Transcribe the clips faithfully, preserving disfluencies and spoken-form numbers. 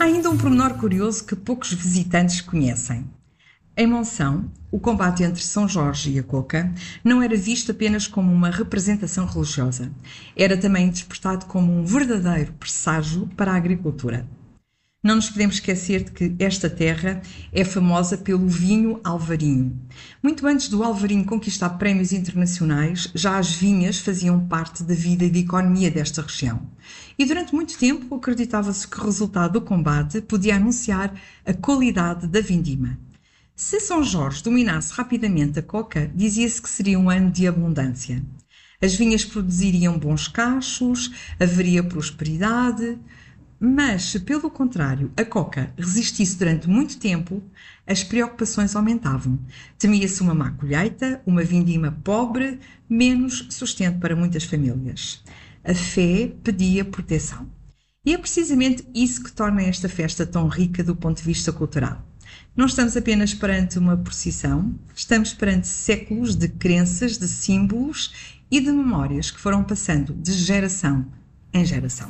Há ainda um pormenor curioso que poucos visitantes conhecem. Em Monção, o combate entre São Jorge e a Coca não era visto apenas como uma representação religiosa. Era também interpretado como um verdadeiro presságio para a agricultura. Não nos podemos esquecer de que esta terra é famosa pelo vinho alvarinho. Muito antes do alvarinho conquistar prémios internacionais, já as vinhas faziam parte da vida e da economia desta região. E durante muito tempo acreditava-se que o resultado do combate podia anunciar a qualidade da vindima. Se São Jorge dominasse rapidamente a coca, dizia-se que seria um ano de abundância. As vinhas produziriam bons cachos, haveria prosperidade. Mas, se pelo contrário a coca resistisse durante muito tempo, as preocupações aumentavam. Temia-se uma má colheita, uma vindima pobre, menos sustento para muitas famílias. A fé pedia proteção. E é precisamente isso que torna esta festa tão rica do ponto de vista cultural. Não estamos apenas perante uma procissão, estamos perante séculos de crenças, de símbolos e de memórias que foram passando de geração em geração.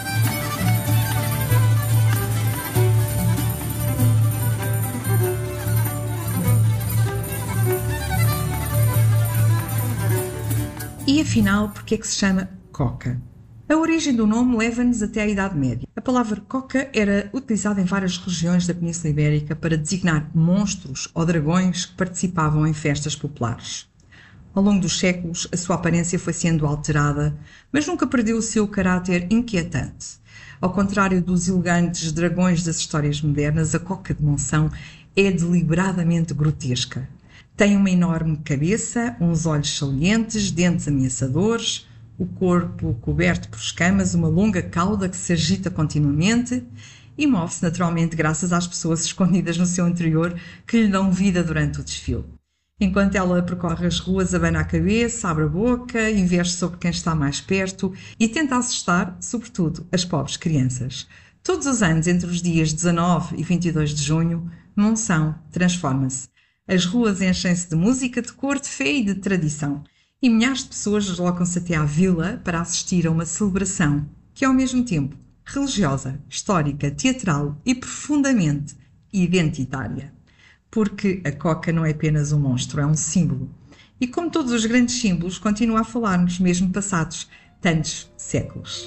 E afinal, por que é que se chama coca? A origem do nome leva-nos até à Idade Média. A palavra coca era utilizada em várias regiões da Península Ibérica para designar monstros ou dragões que participavam em festas populares. Ao longo dos séculos, a sua aparência foi sendo alterada, mas nunca perdeu o seu caráter inquietante. Ao contrário dos elegantes dragões das histórias modernas, a coca de Monção é deliberadamente grotesca. Tem uma enorme cabeça, uns olhos salientes, dentes ameaçadores, o corpo coberto por escamas, uma longa cauda que se agita continuamente e move-se naturalmente graças às pessoas escondidas no seu interior que lhe dão vida durante o desfile. Enquanto ela percorre as ruas, abana a cabeça, abre a boca, investe sobre quem está mais perto e tenta assustar, sobretudo, as pobres crianças. Todos os anos, entre os dias dezanove e vinte e dois de junho, Monção transforma-se. As ruas enchem-se de música, de cor, de fé e de tradição. E milhares de pessoas deslocam-se até à vila para assistir a uma celebração que é ao mesmo tempo religiosa, histórica, teatral e profundamente identitária. Porque a coca não é apenas um monstro, é um símbolo. E como todos os grandes símbolos, continua a falar-nos mesmo passados tantos séculos.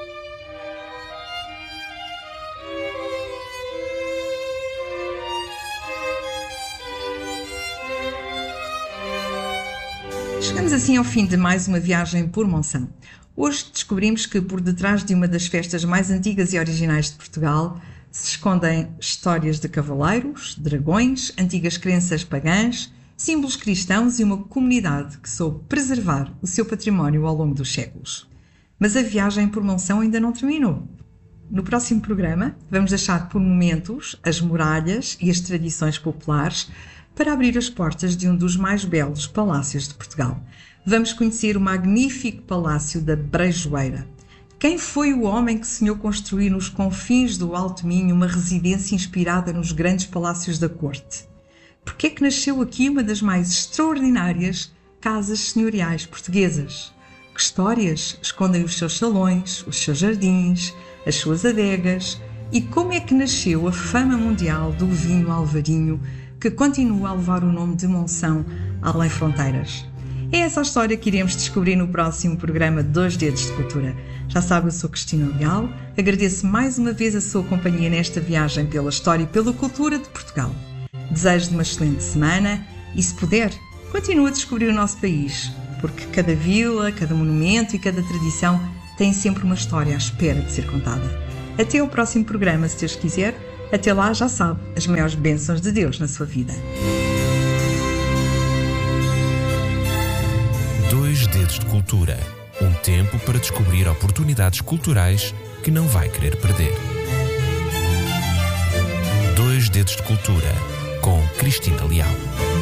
Chegamos assim ao fim de mais uma viagem por Monção. Hoje descobrimos que por detrás de uma das festas mais antigas e originais de Portugal se escondem histórias de cavaleiros, dragões, antigas crenças pagãs, símbolos cristãos e uma comunidade que soube preservar o seu património ao longo dos séculos. Mas a viagem por Monção ainda não terminou. No próximo programa vamos deixar por momentos as muralhas e as tradições populares para abrir as portas de um dos mais belos palácios de Portugal. Vamos conhecer o magnífico Palácio da Brejoeira. Quem foi o homem que sonhou construir nos confins do Alto Minho uma residência inspirada nos grandes palácios da corte? Porque é que nasceu aqui uma das mais extraordinárias casas senhoriais portuguesas? Que histórias escondem os seus salões, os seus jardins, as suas adegas? E como é que nasceu a fama mundial do vinho alvarinho que continua a levar o nome de Monção além fronteiras? É essa a história que iremos descobrir no próximo programa Dois Dedos de Cultura. Já sabe, eu sou Cristina Leal, agradeço mais uma vez a sua companhia nesta viagem pela história e pela cultura de Portugal. Desejo-lhe uma excelente semana e, se puder, continue a descobrir o nosso país, porque cada vila, cada monumento e cada tradição tem sempre uma história à espera de ser contada. Até ao próximo programa, se Deus quiser. Até lá, já sabe, as maiores bênçãos de Deus na sua vida. Dois Dedos de Cultura. Um tempo para descobrir oportunidades culturais que não vai querer perder. Dois Dedos de Cultura, com Cristina Leal.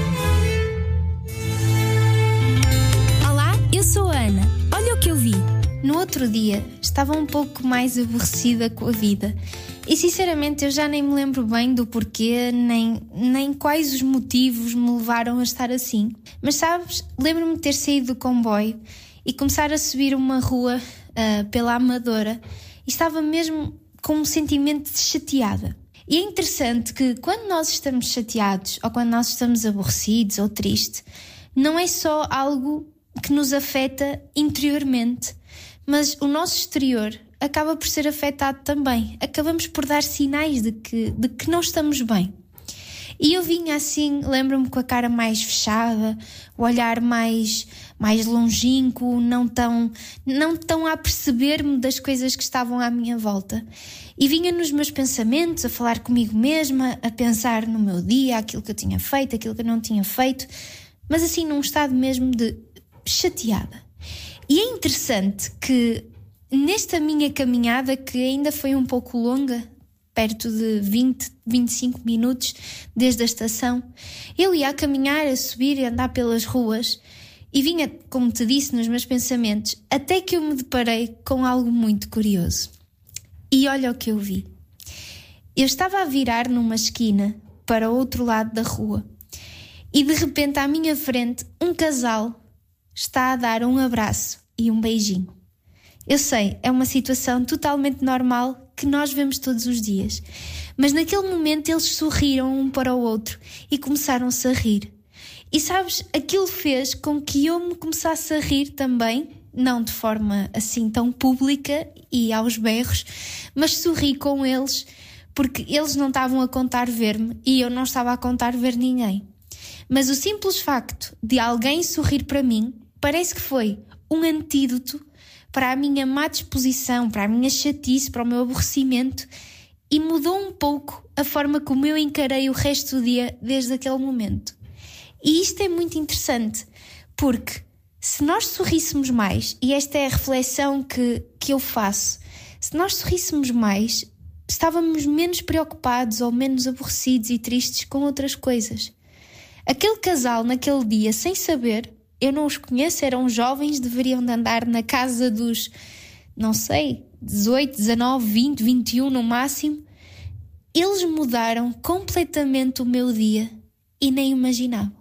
Olá, eu sou a Ana. Olha o que eu vi. No outro dia, estava um pouco mais aborrecida com a vida. E sinceramente eu já nem me lembro bem do porquê, nem, nem quais os motivos me levaram a estar assim. Mas sabes, lembro-me de ter saído do comboio e começar a subir uma rua uh, pela Amadora e estava mesmo com um sentimento de chateada. E é interessante que quando nós estamos chateados ou quando nós estamos aborrecidos ou tristes, não é só algo que nos afeta interiormente, mas o nosso exterior acaba por ser afetado também. Acabamos por dar sinais de que, de que não estamos bem. E eu vinha assim, lembro-me, com a cara mais fechada, o olhar mais, mais longínquo, não tão, não tão a perceber-me das coisas que estavam à minha volta. E vinha nos meus pensamentos, a falar comigo mesma, a pensar no meu dia, aquilo que eu tinha feito, aquilo que eu não tinha feito, mas assim num estado mesmo de chateada. E é interessante que nesta minha caminhada, que ainda foi um pouco longa, perto de vinte, vinte e cinco minutos desde a estação, eu ia a caminhar, a subir e a andar pelas ruas e vinha, como te disse, nos meus pensamentos, até que eu me deparei com algo muito curioso. E olha o que eu vi. Eu estava a virar numa esquina para o outro lado da rua e de repente à minha frente um casal está a dar um abraço e um beijinho. Eu sei, é uma situação totalmente normal que nós vemos todos os dias. Mas naquele momento eles sorriram um para o outro e começaram-se a rir. E sabes, aquilo fez com que eu me começasse a rir também, não de forma assim tão pública e aos berros, mas sorri com eles, porque eles não estavam a contar ver-me e eu não estava a contar ver ninguém. Mas o simples facto de alguém sorrir para mim parece que foi um antídoto para a minha má disposição, para a minha chatice, para o meu aborrecimento, e mudou um pouco a forma como eu encarei o resto do dia desde aquele momento. E isto é muito interessante, porque se nós sorríssemos mais, e esta é a reflexão que, que eu faço, se nós sorríssemos mais, estávamos menos preocupados ou menos aborrecidos e tristes com outras coisas. Aquele casal naquele dia, sem saber, eu não os conheço, eram jovens, deveriam de andar na casa dos, não sei, dezoito, dezanove, vinte, vinte e um no máximo. Eles mudaram completamente o meu dia e nem imaginavam.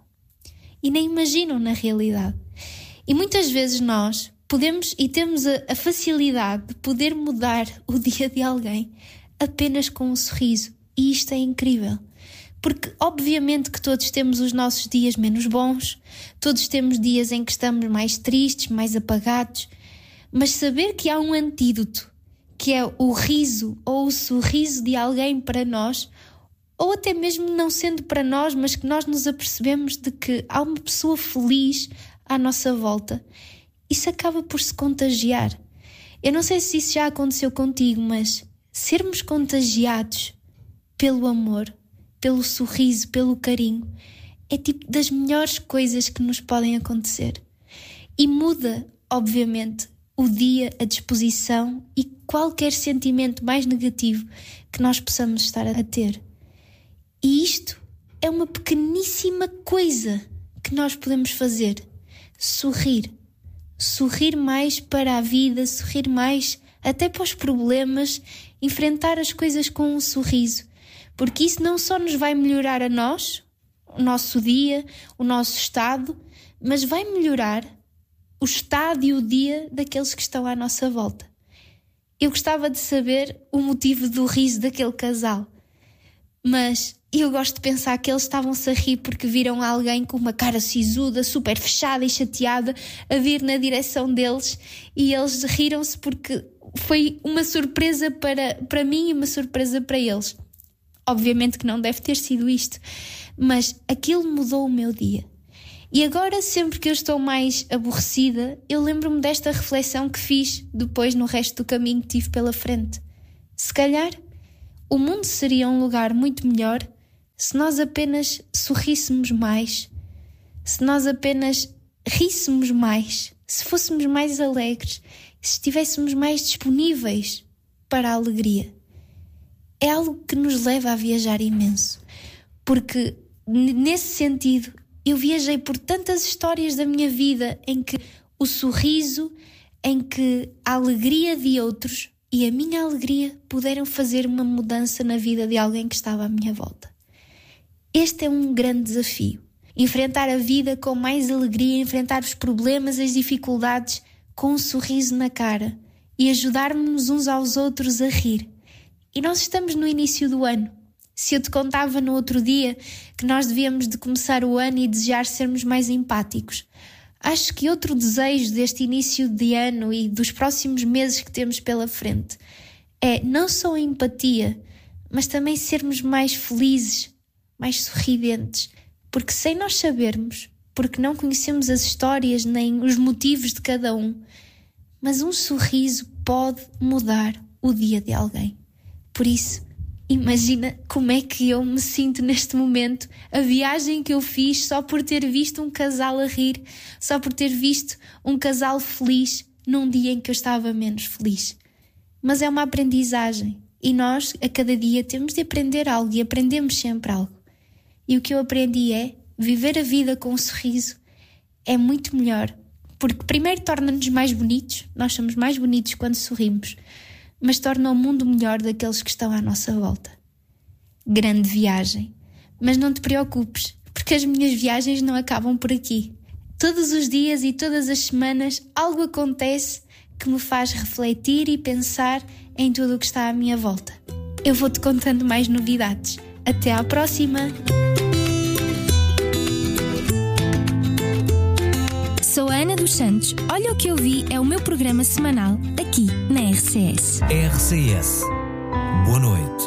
E nem imaginam na realidade. E muitas vezes nós podemos e temos a, a facilidade de poder mudar o dia de alguém apenas com um sorriso. E isto é incrível. Porque obviamente que todos temos os nossos dias menos bons, todos temos dias em que estamos mais tristes, mais apagados, mas saber que há um antídoto, que é o riso ou o sorriso de alguém para nós, ou até mesmo não sendo para nós, mas que nós nos apercebemos de que há uma pessoa feliz à nossa volta, isso acaba por se contagiar. Eu não sei se isso já aconteceu contigo, mas sermos contagiados pelo amor, pelo sorriso, pelo carinho, é tipo das melhores coisas que nos podem acontecer. E muda, obviamente, o dia, a disposição e qualquer sentimento mais negativo que nós possamos estar a ter. E isto é uma pequeníssima coisa que nós podemos fazer. Sorrir. Sorrir mais para a vida, sorrir mais até para os problemas, enfrentar as coisas com um sorriso. Porque isso não só nos vai melhorar a nós, o nosso dia, o nosso estado, mas vai melhorar o estado e o dia daqueles que estão à nossa volta. Eu gostava de saber o motivo do riso daquele casal, mas eu gosto de pensar que eles estavam-se a rir porque viram alguém com uma cara sisuda, super fechada e chateada a vir na direção deles, e eles riram-se porque foi uma surpresa para, para mim e uma surpresa para eles. Obviamente que não deve ter sido isto, mas aquilo mudou o meu dia. E agora, sempre que eu estou mais aborrecida, eu lembro-me desta reflexão que fiz depois no resto do caminho que tive pela frente. Se calhar, o mundo seria um lugar muito melhor se nós apenas sorríssemos mais, se nós apenas ríssemos mais, se fôssemos mais alegres, se estivéssemos mais disponíveis para a alegria. É algo que nos leva a viajar imenso, porque nesse sentido eu viajei por tantas histórias da minha vida em que o sorriso, em que a alegria de outros e a minha alegria puderam fazer uma mudança na vida de alguém que estava à minha volta. Este é um grande desafio, enfrentar a vida com mais alegria, enfrentar os problemas, as dificuldades com um sorriso na cara e ajudarmos uns aos outros a rir. E nós estamos no início do ano. Se eu te contava no outro dia que nós devíamos de começar o ano e desejar sermos mais empáticos, acho que outro desejo deste início de ano e dos próximos meses que temos pela frente é não só a empatia, mas também sermos mais felizes, mais sorridentes, porque sem nós sabermos, porque não conhecemos as histórias nem os motivos de cada um, mas um sorriso pode mudar o dia de alguém. Por isso, imagina como é que eu me sinto neste momento, a viagem que eu fiz só por ter visto um casal a rir, só por ter visto um casal feliz num dia em que eu estava menos feliz. Mas é uma aprendizagem e nós a cada dia temos de aprender algo e aprendemos sempre algo. E o que eu aprendi é viver a vida com um sorriso é muito melhor, porque primeiro torna-nos mais bonitos, nós somos mais bonitos quando sorrimos, mas torna o mundo melhor daqueles que estão à nossa volta. Grande viagem. Mas não te preocupes, porque as minhas viagens não acabam por aqui. Todos os dias e todas as semanas algo acontece que me faz refletir e pensar em tudo o que está à minha volta. Eu vou-te contando mais novidades. Até à próxima! Sou a Ana dos Santos. Olha o que eu vi é o meu programa semanal aqui na R C S. R C S. Boa noite.